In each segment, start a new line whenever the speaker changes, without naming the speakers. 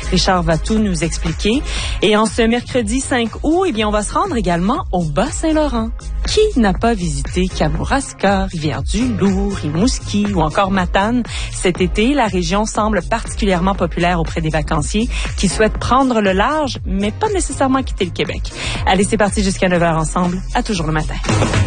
Richard va tout nous expliquer. Et en ce mercredi 5 août, eh bien, on va se rendre également au Bas-Saint-Laurent. Qui n'a pas visité Kamouraska, Rivière-du-Loup, Rimouski ou encore Matane? Cet été, la région semble particulièrement populaire auprès des vacanciers qui souhaitent prendre le large, mais pas nécessairement quitter le Québec. Allez, c'est parti jusqu'à 9h ensemble, à toujours le matin.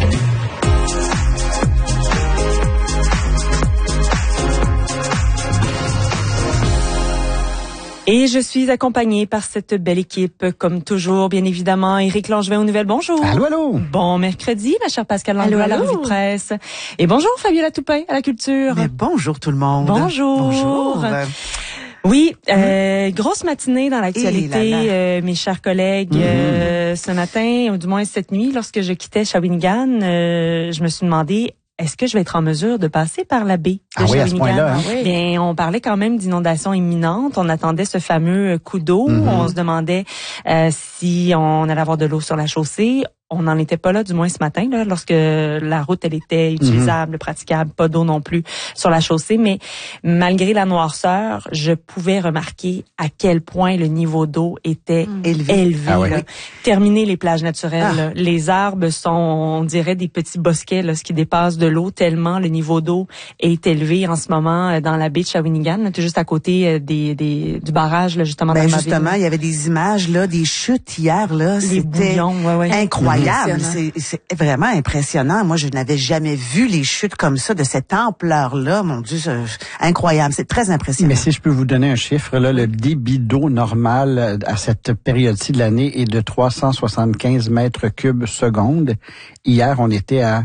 Et je suis accompagnée par cette belle équipe, comme toujours, bien évidemment. Éric Langevin aux nouvelles, bonjour.
Allô, allô.
Bon mercredi, ma chère Pascale Langlois à la revue de presse. Et bonjour, Fabiola Toupin à la culture.
Mais bonjour tout le monde.
Bonjour.
Bonjour.
Oui, grosse matinée dans l'actualité, mes chers collègues. Ce matin, ou du moins cette nuit, lorsque je quittais Shawinigan, je me suis demandé, est-ce que je vais être en mesure de passer par la baie de Shawinigan?
À ce point-là, hein?
Bien, on parlait quand même d'inondations imminentes. On attendait ce fameux coup d'eau. On se demandait si on allait avoir de l'eau sur la chaussée. On n'en était pas là, du moins ce matin, là, lorsque la route, elle était utilisable, praticable, pas d'eau non plus sur la chaussée. Mais malgré la noirceur, je pouvais remarquer à quel point le niveau d'eau était élevé.
Ah ouais.
Là. Terminer les plages naturelles. Là. Les arbres sont, on dirait, des petits bosquets, là, ce qui dépasse de l'eau, tellement le niveau d'eau est élevé en ce moment dans la baie de Shawinigan. Tu es juste à côté du barrage, là, justement.
Ben
dans
justement, il y avait des images là, des chutes hier là, c'était incroyable. C'est vraiment impressionnant. Moi, je n'avais jamais vu les chutes comme ça, de cette ampleur-là. Mon Dieu, c'est incroyable. C'est très impressionnant.
Mais si je peux vous donner un chiffre, là, le débit d'eau normal à cette période-ci de l'année est de 375 mètres cubes seconde. Hier, on était à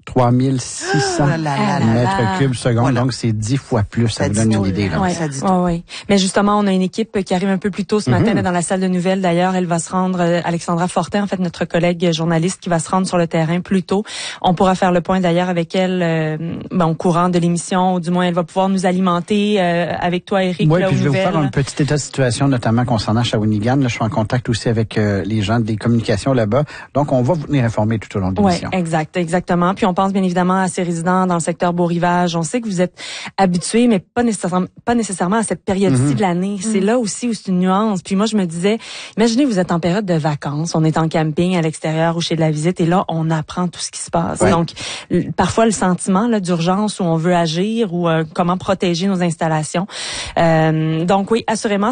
3600 mètres cubes seconde, voilà. Donc c'est 10 fois plus, ça vous donne une idée. Là.
Oui. Mais justement, on a une équipe qui arrive un peu plus tôt ce matin là, dans la salle de nouvelles. D'ailleurs, elle va se rendre, Alexandra Fortin, en fait, notre collègue journaliste qui va se rendre sur le terrain plus tôt. On pourra faire le point d'ailleurs avec elle au courant de l'émission, ou du moins elle va pouvoir nous alimenter avec toi, Éric.
Oui,
là,
puis je vais
nouvelles.
vous faire un petit état de situation, notamment concernant Shawinigan. Là, je suis en contact aussi avec les gens des communications là-bas. Donc, on va vous tenir informés tout au long de l'émission.
Oui, exactement. Puis on pense bien évidemment à ces résidents dans le secteur Beau-Rivage. On sait que vous êtes habitués, mais pas nécessairement à cette période-ci de l'année. C'est là aussi où c'est une nuance. Puis moi, je me disais, imaginez, vous êtes en période de vacances, on est en camping à l'extérieur ou chez de la visite, et là, on apprend tout ce qui se passe. Ouais. Donc, parfois, le sentiment là, d'urgence où on veut agir ou comment protéger nos installations. Donc oui, assurément,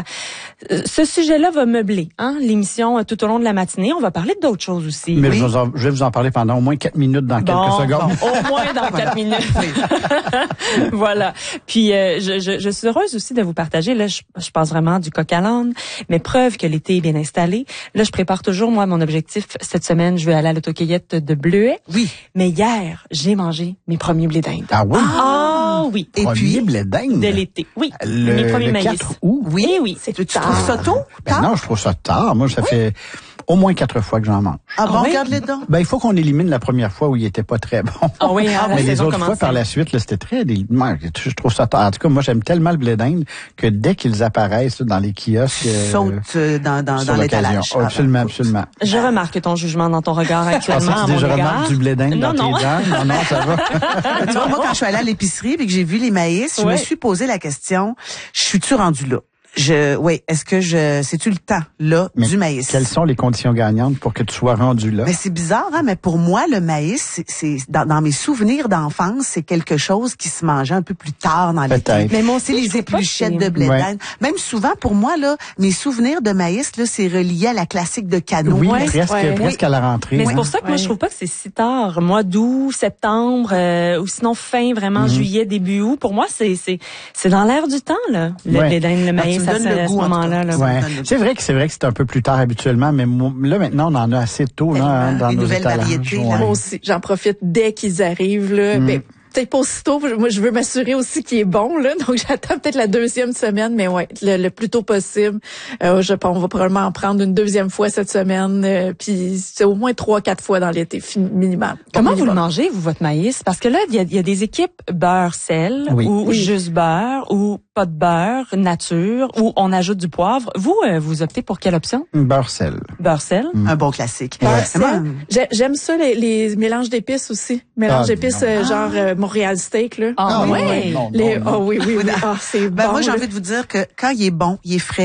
ce sujet-là va meubler l'émission tout au long de la matinée. On va parler d'autres choses aussi.
Mais je vais vous en parler pendant au moins 4 minutes dans quelques secondes.
Au moins dans 4 minutes. Voilà. Puis je suis heureuse aussi de vous partager. Là, je pense vraiment du coq à l'âne, mais preuve que l'été est bien installé. Là, je prépare toujours moi mon objectif cette semaine. Je vais aller à l'autocueillette de bleuets.
Oui.
Mais hier, j'ai mangé mes premiers blés d'Inde.
Ah oui.
Oui.
Et puis blés d'Inde
de l'été. Oui. Mes premiers maïs.
4 août.
Oui.
Tu trouves ça tôt?
Ben non, je trouve ça tard. Moi, ça fait au moins 4 fois que j'en mange.
Ah bon, regarde les dents.
Ben, il faut qu'on élimine la première fois où il était pas très bon.
Ah oui,
mais les autres fois, par la suite, là, c'était très je trouve ça tard. En tout cas, moi, j'aime tellement le blé d'Inde que dès qu'ils apparaissent dans les kiosques,
saute dans l'étalage.
Absolument.
Je remarque ton jugement dans ton regard actuellement.
Je remarque du blé d'Inde dans tes dents. Non, ça va.
Tu vois, moi, quand je suis allée à l'épicerie et que j'ai vu les maïs, je me suis posé la question, suis-tu rendue là? C'est-tu le temps, là, du maïs?
Quelles sont les conditions gagnantes pour que tu sois rendu là?
Mais c'est bizarre, mais pour moi, le maïs, c'est dans mes souvenirs d'enfance, c'est quelque chose qui se mangeait un peu plus tard dans l'été.
Mais moi aussi,
les épluchettes de blé d'Inde. Même souvent, pour moi, là, mes souvenirs de maïs, là, c'est relié à la classique de canot.
Oui, presque à la rentrée.
Mais c'est pour ça que moi, je trouve pas que c'est si tard. Mois d'août, septembre, ou sinon fin, vraiment, juillet, début août. Pour moi, c'est dans l'air du temps, là. Le blé d'Inde, le maïs.
Ça donne le goût à ce moment-là.
Ouais. C'est vrai que c'est un peu plus tard habituellement, mais là maintenant on en a assez tôt là dans nos
nouvelles variétés.
Moi aussi, j'en profite dès qu'ils arrivent là. Peut-être pas aussitôt. Moi, je veux m'assurer aussi qu'il est bon, là. Donc, j'attends peut-être la 2e semaine, mais ouais, le plus tôt possible. On va probablement en prendre une 2e fois cette semaine. Puis, c'est au moins 3-4 fois dans l'été, minimum.
Comment vous le mangez, vous, votre maïs? Parce que là, il y a des équipes beurre-sel, ou juste beurre, ou pas de beurre, nature, ou on ajoute du poivre. Vous optez pour quelle option?
Beurre-sel.
Beurre-sel?
Un bon classique.
Beurre-sel. J'aime ça, les mélanges d'épices aussi. Mélange d'épices, genre Montréal Steak, là.
Oui.
Oui, c'est bon.
Moi, j'ai envie de vous dire que quand il est bon, il est frais.